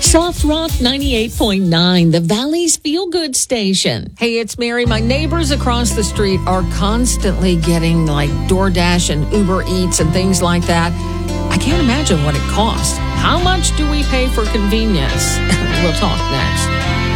Soft Rock 98.9, the Valley's feel-good station. Hey, it's Mary. My neighbors across the street are constantly getting like DoorDash and Uber Eats and things like that. I can't imagine what it costs. How much do we pay for convenience? We'll talk next.